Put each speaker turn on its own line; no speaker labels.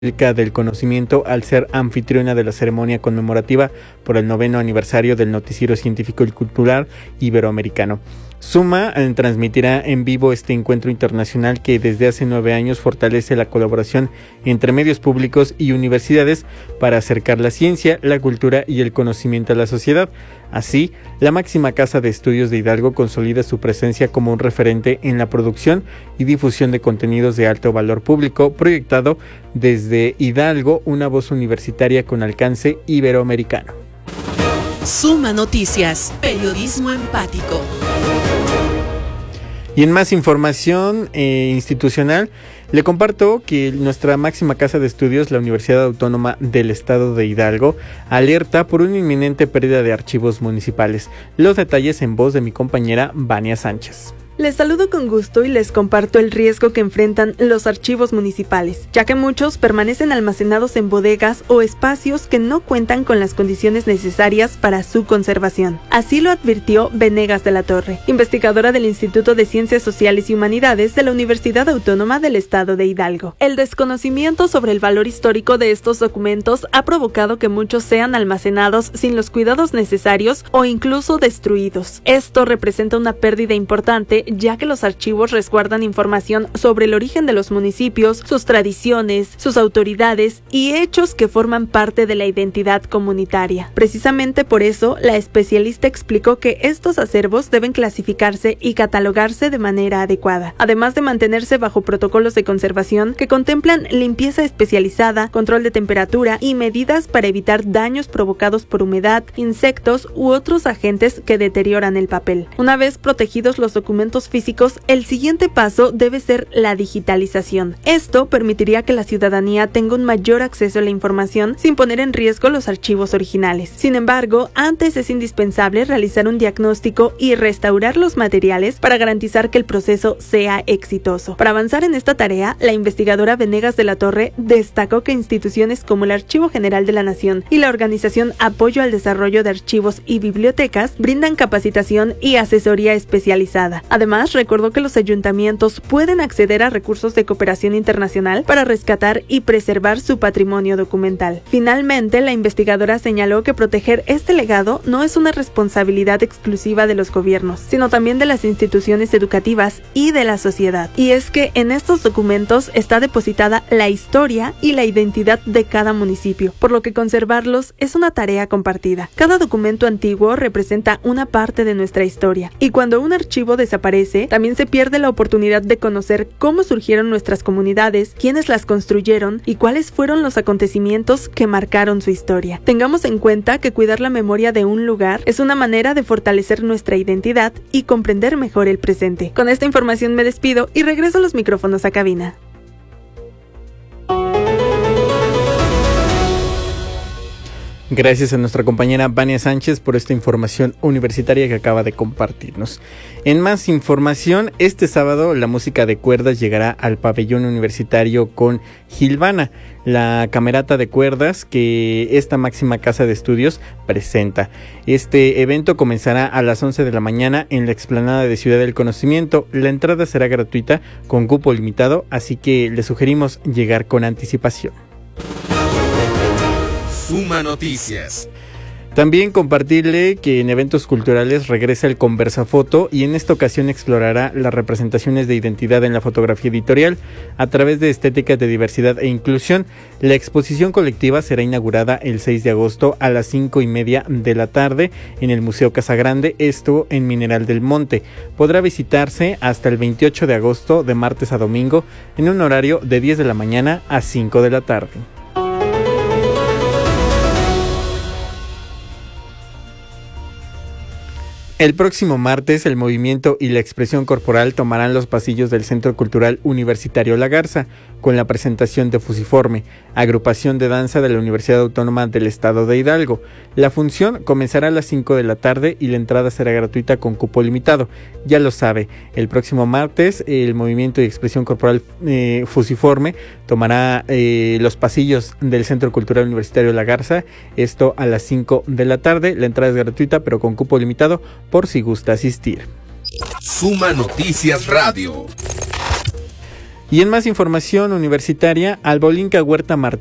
del Conocimiento al ser anfitriona de la ceremonia conmemorativa por el 9º aniversario del Noticiero Científico y Cultural Iberoamericano. Suma transmitirá en vivo este encuentro internacional que desde hace 9 años fortalece la colaboración entre medios públicos y universidades para acercar la ciencia, la cultura y el conocimiento a la sociedad. Así, la máxima casa de estudios de Hidalgo consolida su presencia como un referente en la producción y difusión de contenidos de alto valor público, proyectado desde Hidalgo, una voz universitaria con alcance iberoamericano.
Suma Noticias, periodismo empático.
Y en más información institucional, le comparto que nuestra máxima casa de estudios, la Universidad Autónoma del Estado de Hidalgo, alerta por una inminente pérdida de archivos municipales. Los detalles en voz de mi compañera Vania Sánchez.
Les saludo con gusto y les comparto el riesgo que enfrentan los archivos municipales, ya que muchos permanecen almacenados en bodegas o espacios que no cuentan con las condiciones necesarias para su conservación. Así lo advirtió Venegas de la Torre, investigadora del Instituto de Ciencias Sociales y Humanidades de la Universidad Autónoma del Estado de Hidalgo. El desconocimiento sobre el valor histórico de estos documentos ha provocado que muchos sean almacenados sin los cuidados necesarios o incluso destruidos. Esto representa una pérdida importante, ya que los archivos resguardan información sobre el origen de los municipios, sus tradiciones, sus autoridades y hechos que forman parte de la identidad comunitaria. Precisamente por eso, la especialista explicó que estos acervos deben clasificarse y catalogarse de manera adecuada, además de mantenerse bajo protocolos de conservación que contemplan limpieza especializada, control de temperatura y medidas para evitar daños provocados por humedad, insectos u otros agentes que deterioran el papel. Una vez protegidos los documentos físicos, el siguiente paso debe ser la digitalización. Esto permitiría que la ciudadanía tenga un mayor acceso a la información sin poner en riesgo los archivos originales. Sin embargo, antes es indispensable realizar un diagnóstico y restaurar los materiales para garantizar que el proceso sea exitoso. Para avanzar en esta tarea, la investigadora Venegas de la Torre destacó que instituciones como el Archivo General de la Nación y la organización Apoyo al Desarrollo de Archivos y Bibliotecas brindan capacitación y asesoría especializada. Además, recordó que los ayuntamientos pueden acceder a recursos de cooperación internacional para rescatar y preservar su patrimonio documental. Finalmente, la investigadora señaló que proteger este legado no es una responsabilidad exclusiva de los gobiernos, sino también de las instituciones educativas y de la sociedad. Y es que en estos documentos está depositada la historia y la identidad de cada municipio, por lo que conservarlos es una tarea compartida. Cada documento antiguo representa una parte de nuestra historia, y cuando un archivo desaparece, también se pierde la oportunidad de conocer cómo surgieron nuestras comunidades, quiénes las construyeron y cuáles fueron los acontecimientos que marcaron su historia. Tengamos en cuenta que cuidar la memoria de un lugar es una manera de fortalecer nuestra identidad y comprender mejor el presente. Con esta información me despido y regreso los micrófonos a cabina.
Gracias a nuestra compañera Vania Sánchez por esta información universitaria que acaba de compartirnos. En más información, este sábado la música de cuerdas llegará al pabellón universitario con Gilvana, la camerata de cuerdas que esta máxima casa de estudios presenta. Este evento comenzará a las 11 de la mañana en la explanada de Ciudad del Conocimiento. La entrada será gratuita con cupo limitado, así que le sugerimos llegar con anticipación.
Suma Noticias.
También compartirle que en eventos culturales regresa el Conversafoto y en esta ocasión explorará las representaciones de identidad en la fotografía editorial a través de estéticas de diversidad e inclusión. La exposición colectiva será inaugurada el 6 de agosto a las 5:30 de la tarde en el Museo Casagrande, esto en Mineral del Monte. Podrá visitarse hasta el 28 de agosto de martes a domingo en un horario de 10 de la mañana a 5 de la tarde. El próximo martes, el movimiento y la expresión corporal tomarán los pasillos del Centro Cultural Universitario La Garza, con la presentación de Fusiforme, agrupación de danza de la Universidad Autónoma del Estado de Hidalgo. La función comenzará a las 5 de la tarde y la entrada será gratuita con cupo limitado. Ya lo sabe, el próximo martes, el movimiento y expresión corporal Fusiforme tomará los pasillos del Centro Cultural Universitario La Garza, esto a las 5 de la tarde. La entrada es gratuita, pero con cupo limitado, por si gusta asistir.
Suma Noticias Radio.
Y en más información universitaria, Albolinka Huerta Martínez